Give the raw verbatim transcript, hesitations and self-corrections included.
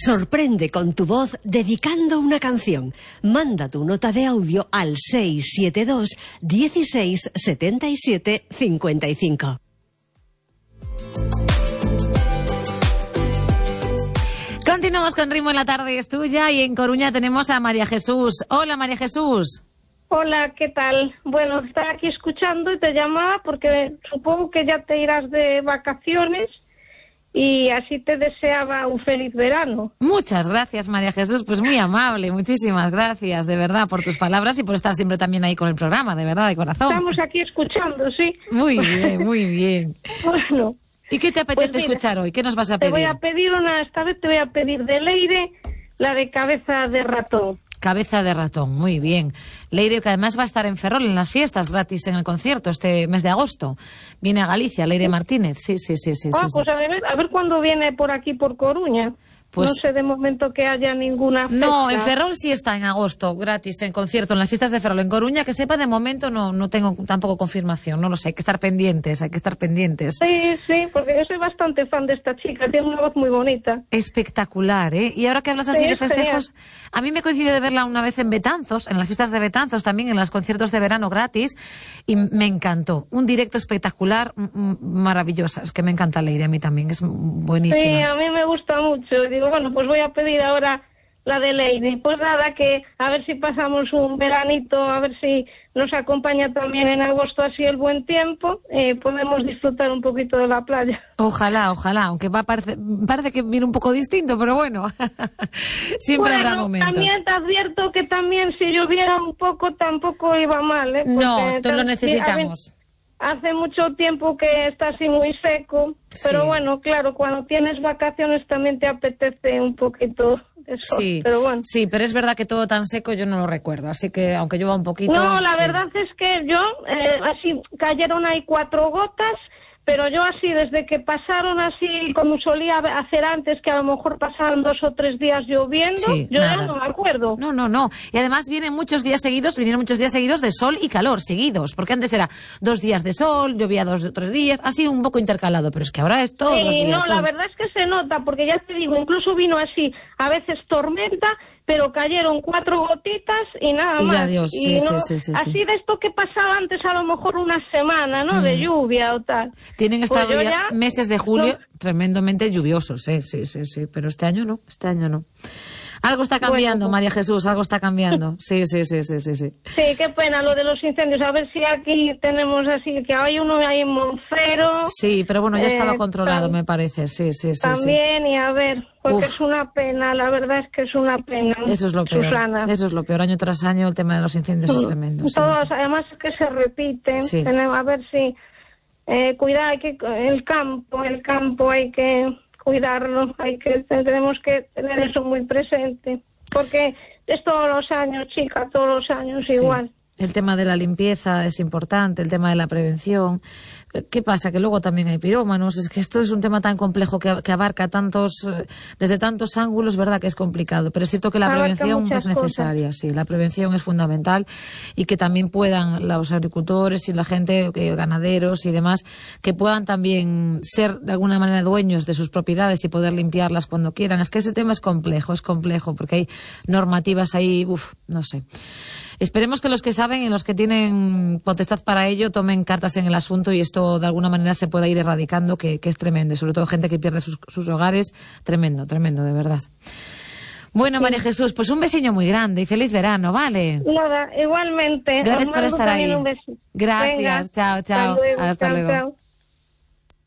Sorprende con tu voz dedicando una canción. Manda tu nota de audio al seis siete dos, dieciséis, setenta y siete, cincuenta y cinco. Continuamos con Ritmo en la Tarde es Tuya y en Coruña tenemos a María Jesús. Hola, María Jesús. Hola, ¿qué tal? Bueno, estaba aquí escuchando y te llamaba porque supongo que ya te irás de vacaciones y así te deseaba un feliz verano. Muchas gracias, María Jesús, pues muy amable, muchísimas gracias, de verdad, por tus palabras y por estar siempre también ahí con el programa, de verdad, de corazón. Estamos aquí escuchando, sí. Muy bien, muy bien. Bueno. ¿Y qué te apetece pues mira, escuchar hoy? ¿Qué nos vas a pedir? Te voy a pedir una, esta vez te voy a pedir de Leire, la de Cabeza de Ratón. Cabeza de Ratón, muy bien. Leire, que además va a estar en Ferrol en las fiestas gratis en el concierto este mes de agosto. Viene a Galicia, Leire Martínez. Sí, sí, sí, sí. Ah, sí, pues sí. A ver, a ver cuándo viene por aquí, por Coruña. Pues, no sé de momento que haya ninguna fecha. No, en Ferrol sí está en agosto, gratis, en concierto, en las fiestas de Ferrol. En Coruña, que sepa, de momento no, no tengo tampoco confirmación, no lo sé, hay que estar pendientes, hay que estar pendientes. Sí, sí, porque yo soy bastante fan de esta chica, tiene una voz muy bonita. Espectacular, ¿eh? Y ahora que hablas así sí, de festejos, genial. A mí me coincidió de verla una vez en Betanzos, en las fiestas de Betanzos también, en los conciertos de verano gratis, y me encantó. Un directo espectacular, maravillosa, es que me encanta Leire, a mí también, es buenísima. Sí, a mí me gusta mucho, digo, bueno, pues voy a pedir ahora la de Leire. Pues nada, que a ver si pasamos un veranito, a ver si nos acompaña también en agosto así el buen tiempo, eh, podemos disfrutar un poquito de la playa. Ojalá, ojalá, aunque va a parece, parece que viene un poco distinto, pero bueno, siempre bueno, habrá momentos. También te advierto que también si lloviera un poco tampoco iba mal, ¿eh? No, todos lo necesitamos. Hace mucho tiempo que está así muy seco, sí. Pero bueno, claro, cuando tienes vacaciones también te apetece un poquito de sol, sí, pero bueno. Sí, pero es verdad que todo tan seco yo no lo recuerdo, así que aunque llueva un poquito... No, la sí. verdad es que yo, eh, así, cayeron ahí cuatro gotas, pero yo así, desde que pasaron así, como solía hacer antes, que a lo mejor pasaban dos o tres días lloviendo, sí, yo nada. ya no me acuerdo. No, no, no. Y además vienen muchos días seguidos, vinieron muchos días seguidos de sol y calor, seguidos. Porque antes era dos días de sol, llovía dos o tres días, así un poco intercalado. Pero es que ahora es todos sí, los días. No, son... la verdad es que se nota, porque ya te digo, incluso vino así, a veces tormenta, pero cayeron cuatro gotitas y nada y más. Ya Dios, y sí, no, sí, sí, así sí. de esto que pasaba antes a lo mejor una semana, ¿no? Mm. De lluvia o tal. Tienen estado pues ya, ya meses de julio no. tremendamente lluviosos, ¿eh? Sí, sí, sí, pero este año no, este año no. Algo está cambiando, bueno, pues... María Jesús, algo está cambiando. Sí, sí, sí, sí, sí, sí. Sí, qué pena lo de los incendios. A ver si aquí tenemos así, que hay uno ahí en Monfero. Sí, pero bueno, ya estaba eh, controlado, tal, me parece. Sí, sí, sí. También, sí. y a ver, porque Uf. es una pena, la verdad es que es una pena. Eso es lo peor. Susana. Eso es lo peor. Año tras año el tema de los incendios es tremendo. Todos, sí. además es que se repiten. Sí. Tenemos, a ver si... Eh, cuidar, hay que, el campo, el campo hay que cuidarlo, hay que, tenemos que tener eso muy presente. Porque es todos los años, chica, todos los años sí. Igual. El tema de la limpieza es importante, el tema de la prevención. ¿Qué pasa? Que luego también hay pirómanos. Es que esto es un tema tan complejo que, que abarca tantos, desde tantos ángulos, ¿verdad? Que es complicado. Pero es cierto que la abarca prevención es necesaria, cosas. Sí. La prevención es fundamental y que también puedan los agricultores y la gente, ganaderos y demás, que puedan también ser de alguna manera dueños de sus propiedades y poder limpiarlas cuando quieran. Es que ese tema es complejo, es complejo, porque hay normativas ahí, uff, no sé. Esperemos que los que saben y los que tienen potestad para ello tomen cartas en el asunto y esto de alguna manera se pueda ir erradicando, que, que es tremendo. Sobre todo gente que pierde sus, sus hogares. Tremendo, tremendo, de verdad. Bueno, María Jesús, pues un besiño muy grande y feliz verano, ¿vale? Nada, igualmente. Gracias por estar ahí. Un Gracias, Venga, chao, chao. Hasta luego. Hasta chao, luego. Chao.